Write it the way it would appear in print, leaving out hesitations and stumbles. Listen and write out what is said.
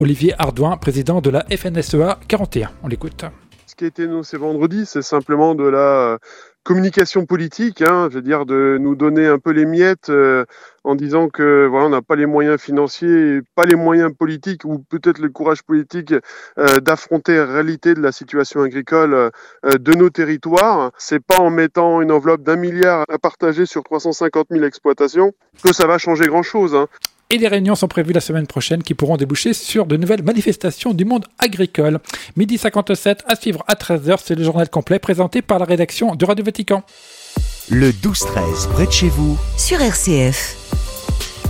Olivier Ardouin, président de la FNSEA 41. On l'écoute. Ce qui a été annoncé vendredi, c'est simplement de la communication politique, je veux dire de nous donner un peu les miettes en disant que voilà, on n'a pas les moyens financiers, pas les moyens politiques ou peut-être le courage politique d'affronter la réalité de la situation agricole de nos territoires. C'est pas en mettant une enveloppe d'1 milliard à partager sur 350 000 exploitations que ça va changer grand-chose. Et des réunions sont prévues la semaine prochaine qui pourront déboucher sur de nouvelles manifestations du monde agricole. 12h57 à suivre à 13h, c'est le journal complet présenté par la rédaction de Radio Vatican. Le 12-13 près de chez vous sur RCF.